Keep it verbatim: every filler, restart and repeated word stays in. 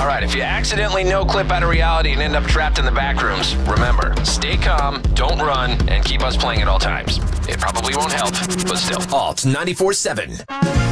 All right, if you accidentally no-clip out of reality and end up trapped in the back rooms, remember, stay calm, don't run, and keep us playing at all times. It probably won't help, but still. Alt ninety-four seven.